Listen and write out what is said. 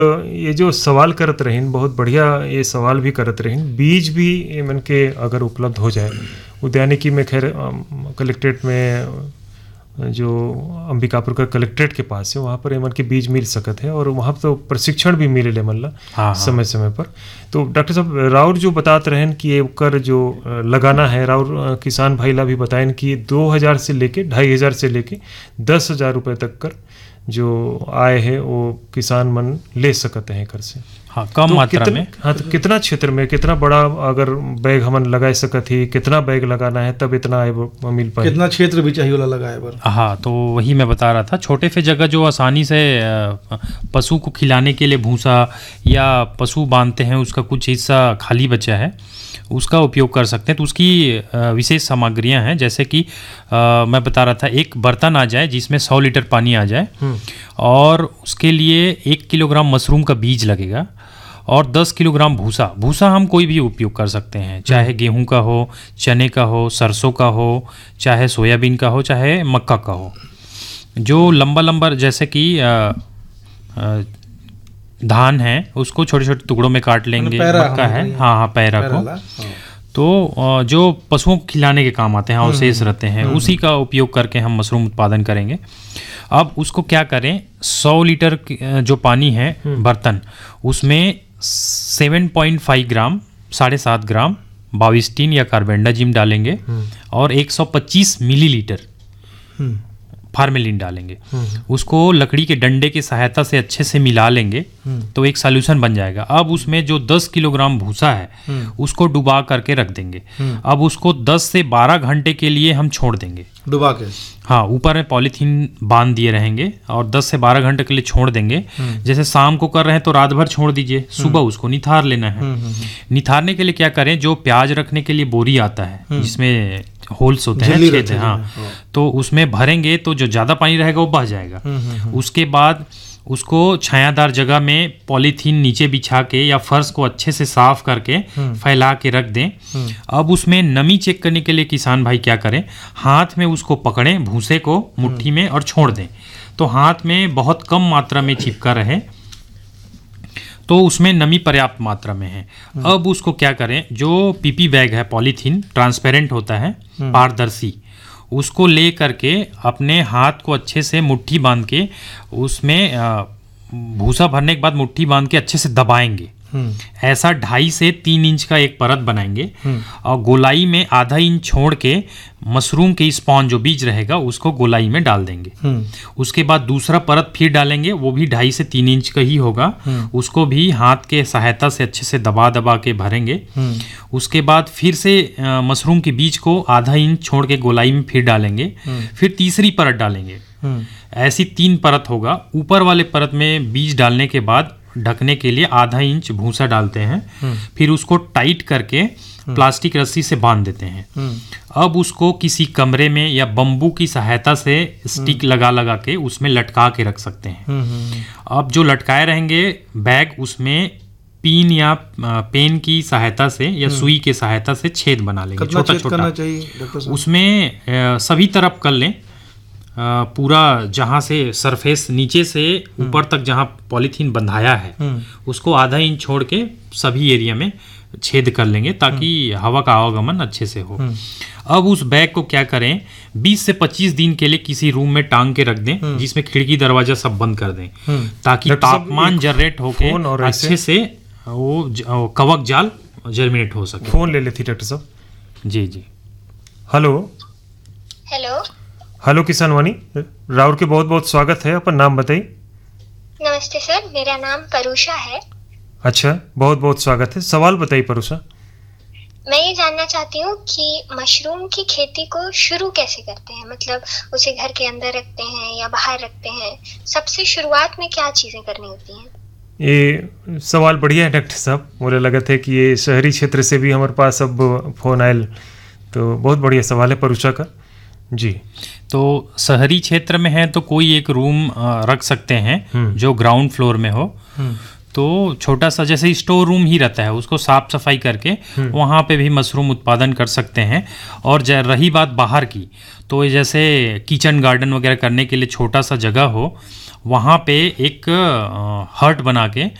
ये जो सवाल करत रहीन, बहुत बढ़िया ये सवाल भी करत रहीन। बीज भी मन के अगर उपलब्ध हो जाए, उद्यानिकी में खैर कलेक्ट्रेट में जो अंबिकापुर का कलेक्ट्रेट के पास है, वहाँ पर एमन के बीज मिल सकत है और वहाँ तो प्रशिक्षण भी मिले ले मतलब समय समय पर। तो डॉक्टर साहब राउर जो बतात रहें कि एकर जो लगाना है, राउर किसान भाई ला भी बताएं कि 2000 से लेके 2500 से लेके 10,000 रुपये तक कर जो आय है वो किसान मन ले सकते हैं कर से। हाँ, कम तो मात्रा में। हाँ, तो कितना क्षेत्र में कितना बड़ा अगर बैग हमन लगा सकत ही, कितना बैग लगाना है तब इतना आय मिल पाए, कितना क्षेत्र भी चाहिए वाला लगाए बर? हाँ, तो वही मैं बता रहा था, छोटे से जगह जो आसानी से पशु को खिलाने के लिए भूसा या पशु बांधते हैं उसका कुछ हिस्सा खाली बचा है, उसका उपयोग कर सकते हैं। तो उसकी विशेष सामग्रियां हैं, जैसे कि मैं बता रहा था, एक बर्तन आ जाए जिसमें 100 लीटर पानी आ जाए और उसके लिए 1 किलोग्राम मशरूम का बीज लगेगा और 10 किलोग्राम भूसा। भूसा हम कोई भी उपयोग कर सकते हैं, चाहे गेहूं का हो, चने का हो, सरसों का हो, चाहे सोयाबीन का हो, चाहे मक्का का हो। जो लंबा लंबा जैसे कि धान है उसको छोटे छोटे टुकड़ों में काट लेंगे, मक्का है हाँ पैरा को, तो जो पशुओं को खिलाने के काम आते हैं और शेष रहते हैं उसी का उपयोग करके हम मशरूम उत्पादन करेंगे। अब उसको क्या करें, 100 लीटर जो पानी है बर्तन, उसमें 7.5 ग्राम 7.5 ग्राम बाविस्टीन या कार्बेंडाजिम डालेंगे और 125 मिलीलीटर फार्मेलिन डालेंगे। उसको लकड़ी के डंडे की सहायता से अच्छे से मिला लेंगे तो एक सॉल्यूशन बन जाएगा। अब उसमें जो 10 किलोग्राम भूसा है उसको डुबा करके रख देंगे। अब उसको 10 से 12 घंटे के लिए हम छोड़ देंगे डुबा के। हाँ, ऊपर में पॉलीथीन बांध दिए रहेंगे और 10 से 12 घंटे के लिए छोड़ देंगे। जैसे शाम को कर रहे हैं तो रात भर छोड़ दीजिए, सुबह उसको निथार लेना है। निथारने के लिए क्या करें, जो प्याज रखने के लिए बोरी आता है जिसमें होल्स होते हैं, छेद है, हाँ, तो उसमें भरेंगे तो जो ज़्यादा पानी रहेगा वो बह जाएगा। उसके बाद उसको छायादार जगह में पॉलीथीन नीचे बिछा के या फर्श को अच्छे से साफ करके फैला के रख दें। अब उसमें नमी चेक करने के लिए किसान भाई क्या करें, हाथ में उसको पकड़ें, भूसे को मुट्ठी में और छोड़ दें तो हाथ में बहुत कम मात्रा में चिपका रहे, तो उसमें नमी पर्याप्त मात्रा में है। अब उसको क्या करें, जो पीपी बैग है पॉलीथीन ट्रांसपेरेंट होता है, पारदर्शी, उसको ले करके अपने हाथ को अच्छे से मुट्ठी बांध के उसमें भूसा भरने के बाद मुट्ठी बांध के अच्छे से दबाएंगे। ऐसा 2.5 से 3 इंच का एक परत बनाएंगे और गोलाई में आधा इंच छोड़ के मशरूम के स्पॉन जो बीज रहेगा उसको गोलाई में डाल देंगे। उसके बाद दूसरा परत फिर डालेंगे, वो भी 2.5 से 3 इंच का ही होगा, उसको भी हाथ के सहायता से अच्छे से दबा दबा के भरेंगे। उसके बाद फिर से मशरूम के बीज को आधा इंच छोड़ के गोलाई में फिर डालेंगे, फिर तीसरी परत डालेंगे। ऐसी 3 परत होगा। ऊपर वाले परत में बीज डालने के बाद ढकने के लिए आधा इंच भूसा डालते हैं, फिर उसको टाइट करके प्लास्टिक रस्सी से बांध देते हैं। अब उसको किसी कमरे में या बम्बू की सहायता से स्टिक लगा लगा के उसमें लटका के रख सकते हैं। अब जो लटकाए रहेंगे बैग, उसमें पिन या पेन की सहायता से या सुई के सहायता से छेद बना लेंगे, छोटा छोटा। उसमें सभी तरफ कर लें, पूरा जहाँ से सरफेस नीचे से ऊपर तक जहाँ पॉलीथीन बंधाया है उसको आधा इंच छोड़ के सभी एरिया में छेद कर लेंगे ताकि हवा का आवागमन अच्छे से हो। अब उस बैग को क्या करें, 20 से 25 दिन के लिए किसी रूम में टांग के रख दें जिसमें खिड़की दरवाजा सब बंद कर दें ताकि तापमान जनरेट होके अच्छे से वो कवक जाल जर्मिनेट हो सके। फोन ले लेती डॉक्टर साहब। जी जी, हेलो हेलो हेलो किसान वाणी, राउर के बहुत बहुत स्वागत है। अपन नाम बताइए। नमस्ते सर, मेरा नाम परुषा है। अच्छा, बहुत बहुत स्वागत है। सवाल बताइए परुषा। मैं ये जानना चाहती हूँ कि मशरूम की खेती को शुरू कैसे करते हैं, मतलब उसे घर के अंदर रखते हैं या बाहर रखते हैं, सबसे शुरुआत में क्या चीजें करनी होती हैं? ये सवाल बढ़िया है डॉक्टर साहब, मुझे लगा था कि ये शहरी क्षेत्र से भी हमारे पास अब फोन आयल, तो बहुत बढ़िया सवाल है परुषा का जी। तो शहरी क्षेत्र में है तो कोई एक रूम रख सकते हैं जो ग्राउंड फ्लोर में हो। तो छोटा सा जैसे स्टोर रूम ही रहता है, उसको साफ सफाई करके वहाँ पे भी मशरूम उत्पादन कर सकते हैं। और रही बात बाहर की, तो जैसे किचन गार्डन वगैरह करने के लिए छोटा सा जगह हो, वहाँ पे एक हट बना के